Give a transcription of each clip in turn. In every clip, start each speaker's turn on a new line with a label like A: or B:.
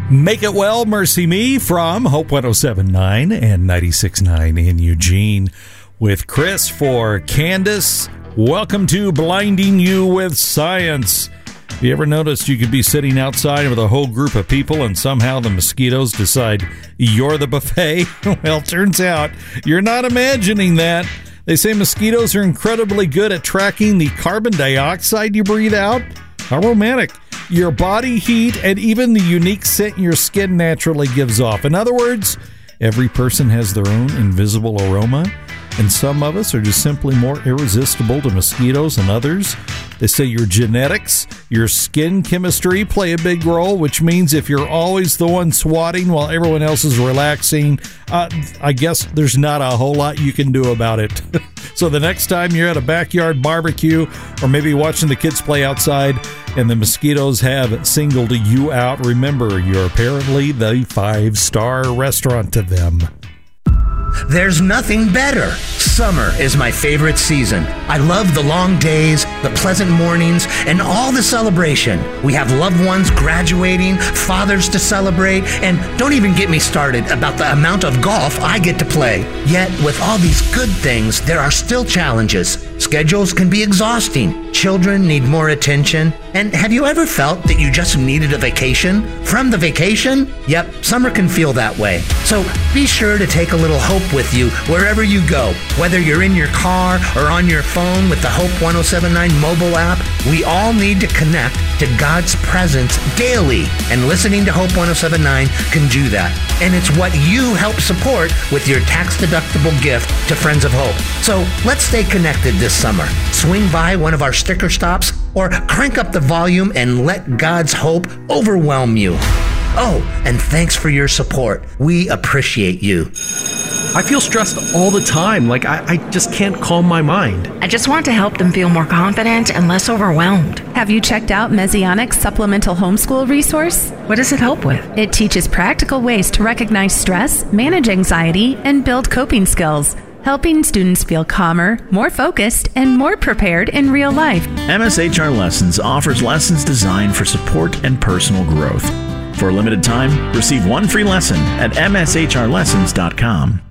A: Make It Well, Mercy Me from Hope 107.9 and 96.9 in Eugene with Chris for Candace. Welcome to Blinding You with Science. Have you ever noticed you could be sitting outside with a whole group of people and somehow the mosquitoes decide you're the buffet? Well, turns out you're not imagining that. They say mosquitoes are incredibly good at tracking the carbon dioxide you breathe out. How romantic. Your body heat, and even the unique scent your skin naturally gives off. In other words, every person has their own invisible aroma, and some of us are just simply more irresistible to mosquitoes than others. They say your genetics, your skin chemistry play a big role, which means if you're always the one swatting while everyone else is relaxing, I guess there's not a whole lot you can do about it. So the next time you're at a backyard barbecue or maybe watching the kids play outside and the mosquitoes have singled you out, remember you're apparently the 5-star restaurant to them.
B: There's nothing better. Summer is my favorite season. I love the long days, the pleasant mornings, and all the celebration. We have loved ones graduating, fathers to celebrate, and don't even get me started about the amount of golf I get to play. Yet, with all these good things, there are still challenges. Schedules can be exhausting. Children need more attention. And have you ever felt that you just needed a vacation from the vacation? Yep, summer can feel that way. So be sure to take a little hope with you wherever you go. Whether you're in your car or on your phone with the Hope 107.9 mobile app, we all need to connect to God's presence daily. And listening to Hope 107.9 can do that. And it's what you help support with your tax-deductible gift to Friends of Hope. So let's stay connected this summer. Swing by one of our sticker stops or crank up the volume and let God's hope overwhelm you. Oh, and thanks for your support. We appreciate you.
C: I feel stressed all the time. Like I just can't calm my mind.
D: I just want to help them feel more confident and less overwhelmed.
E: Have you checked out Messianic's supplemental homeschool resource?
D: What does it help with?
E: It teaches practical ways to recognize stress, manage anxiety, and build coping skills, helping students feel calmer, more focused, and more prepared in real life.
F: MSHR Lessons offers lessons designed for support and personal growth. For a limited time, receive one free lesson at mshrlessons.com.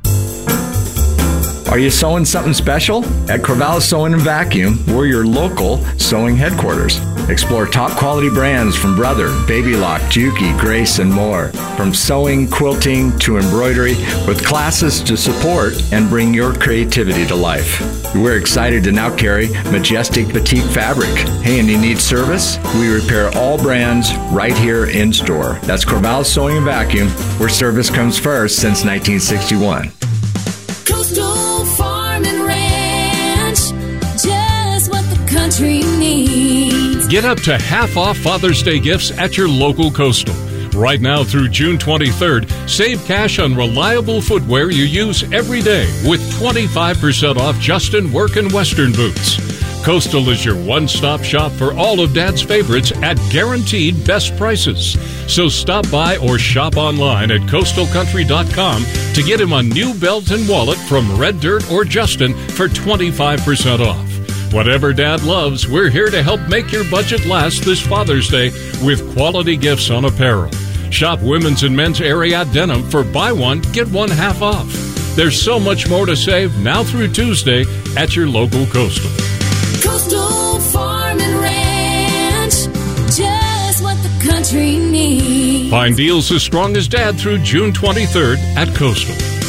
G: Are you sewing something special? At Corvallis Sewing and Vacuum, we're your local sewing headquarters. Explore top quality brands from Brother, Baby Lock, Juki, Grace, and more. From sewing, quilting, to embroidery, with classes to support and bring your creativity to life. We're excited to now carry Majestic Batik Fabric. Hey, and you need service? We repair all brands right here in store. That's Corvallis Sewing and Vacuum, where service comes first since 1961.
H: Coastal Farm and Ranch, just what the country needs.
I: Get up to half off Father's Day gifts at your local Coastal. Right now through June 23rd, save cash on reliable footwear you use every day with 25% off Justin Work and Western boots. Coastal is your one-stop shop for all of Dad's favorites at guaranteed best prices. So stop by or shop online at coastalcountry.com to get him a new belt and wallet from Red Dirt or Justin for 25% off. Whatever Dad loves, we're here to help make your budget last this Father's Day with quality gifts on apparel. Shop women's and men's Ariat denim for buy one, get one half off. There's so much more to save now through Tuesday at your local Coastal.
H: Coastal Farm and Ranch, just what the country needs.
I: Find deals as strong as Dad through June 23rd at Coastal.